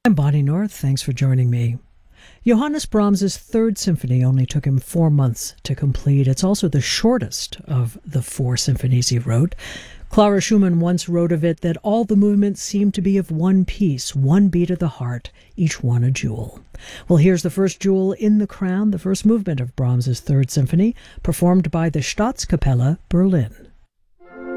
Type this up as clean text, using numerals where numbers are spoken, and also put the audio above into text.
I'm Bonnie North. Thanks for joining me. Johannes Brahms's Third Symphony only took him 4 months to complete. It's also the shortest of the 4 symphonies he wrote. Clara Schumann once wrote of it that all the movements seem to be of one piece, one beat of the heart, each one a jewel. Well, here's the first jewel in the crown, the first movement of Brahms's Third Symphony, performed by the Staatskapelle Berlin.